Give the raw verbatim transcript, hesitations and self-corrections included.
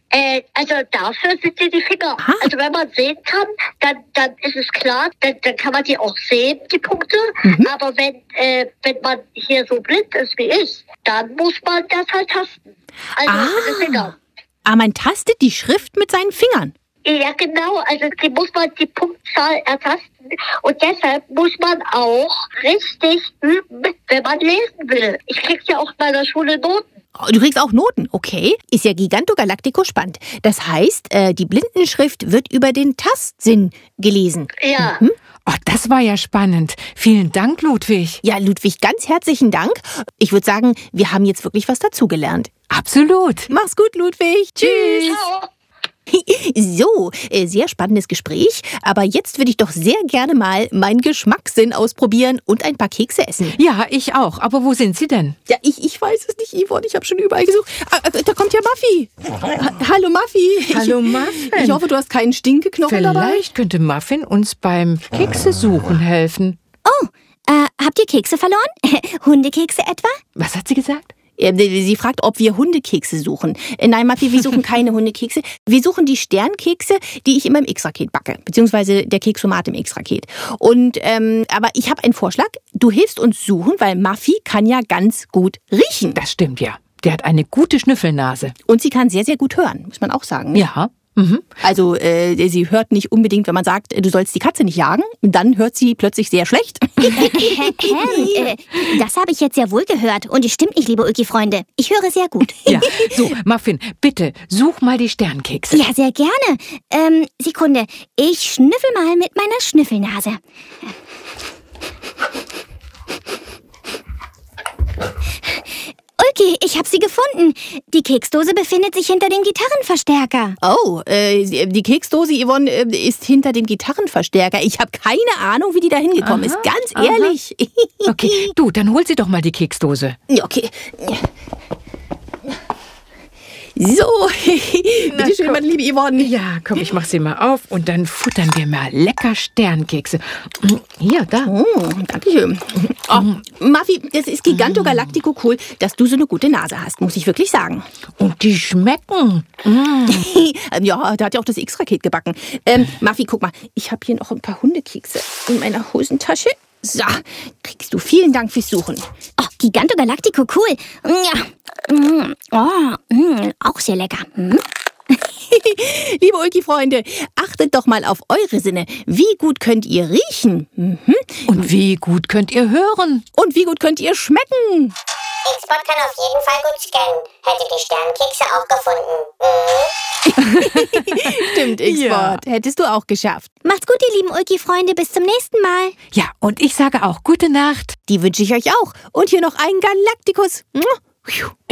Äh, also dafür sind die die Finger. Aha. Also wenn man sehen kann, dann, dann ist es klar, dann, dann kann man die auch sehen, die Punkte. Mhm. Aber wenn, äh, wenn man hier so blind ist wie ich, dann muss man das halt tasten. Also Ah. mit den Fingern. Ah, man tastet die Schrift mit seinen Fingern. Ja, genau. Also die muss man die Punktzahl ertasten. Und deshalb muss man auch richtig üben, wenn man lesen will. Ich krieg ja auch in meiner Schule Noten. Oh, du kriegst auch Noten, okay. Ist ja Gigantogalactico spannend. Das heißt, äh, die Blindenschrift wird über den Tastsinn gelesen. Ja. Mhm. Oh, das war ja spannend. Vielen Dank, Ludwig. Ja, Ludwig, ganz herzlichen Dank. Ich würde sagen, wir haben jetzt wirklich was dazugelernt. Absolut. Mach's gut, Ludwig. Tschüss. Ciao. So, äh, sehr spannendes Gespräch. Aber jetzt würde ich doch sehr gerne mal meinen Geschmackssinn ausprobieren und ein paar Kekse essen. Ja, ich auch. Aber wo sind Sie denn? Ja, ich, ich weiß es nicht, Yvonne. Ich habe schon überall gesucht. Ah, äh, da kommt ja Muffy. Ha Hallo, Muffy. Hallo, ich, Muffin. Ich hoffe, du hast keinen Stinkeknochen dabei. Vielleicht könnte Muffin uns beim Kekse suchen helfen. Oh, äh, habt ihr Kekse verloren? Hundekekse etwa? Was hat sie gesagt? Äh, Sie fragt, ob wir Hundekekse suchen. Äh, Nein, Muffy, wir suchen keine Hundekekse. Wir suchen die Sternkekse, die ich immer im X-Raket backe. Beziehungsweise der Keksomat im X-Raket. Und, ähm, aber ich habe einen Vorschlag. Du hilfst uns suchen, weil Muffy kann ja ganz gut riechen. Das stimmt ja. Der hat eine gute Schnüffelnase. Und sie kann sehr, sehr gut hören, muss man auch sagen. Ja. Mhm. Also äh, sie hört nicht unbedingt, wenn man sagt, du sollst die Katze nicht jagen, dann hört sie plötzlich sehr schlecht. äh, das habe ich jetzt sehr wohl gehört. Und es stimmt nicht, liebe Ulki-Freunde. Ich höre sehr gut. Ja. So, Muffin, bitte, such mal die Sternkekse. Ja, sehr gerne. Ähm, Sekunde. Ich schnüffel mal mit meiner Schnüffelnase. Ulki, ich habe sie gefunden. Die Keksdose befindet sich hinter dem Gitarrenverstärker. Oh, äh, die Keksdose, Yvonne, äh, ist hinter dem Gitarrenverstärker. Ich habe keine Ahnung, wie die da hingekommen ist. Ganz aha. ehrlich. Okay, du, dann hol sie doch mal die Keksdose. Ja, okay. So, bitte schön, komm. meine liebe Yvonne. Ja, komm, ich mach sie mal auf und dann futtern wir mal lecker Sternkekse. Hier, da. Oh, danke schön. Oh, Muffy, das ist Gigantogalactico cool, dass du so eine gute Nase hast, muss ich wirklich sagen. Und die schmecken. Ja, da hat ja auch das X-Raket gebacken. Ähm, Muffy, guck mal, ich habe hier noch ein paar Hundekekse in meiner Hosentasche. So, kriegst du. Vielen Dank fürs Suchen. Oh, Gigantogalactico, cool. Ja. Mm, Oh, mm, auch sehr lecker. Mm. Liebe Ulki-Freunde, achtet doch mal auf eure Sinne. Wie gut könnt ihr riechen? Mhm. Und wie gut könnt ihr hören? Und wie gut könnt ihr schmecken? X-Bot kann auf jeden Fall gut scannen. Hätte die Sternkekse auch gefunden. Mhm. Stimmt, X-Bot. Ja. Hättest du auch geschafft. Macht's gut, ihr lieben Ulki-Freunde. Bis zum nächsten Mal. Ja, und ich sage auch gute Nacht. Die wünsche ich euch auch. Und hier noch einen Galaktikus.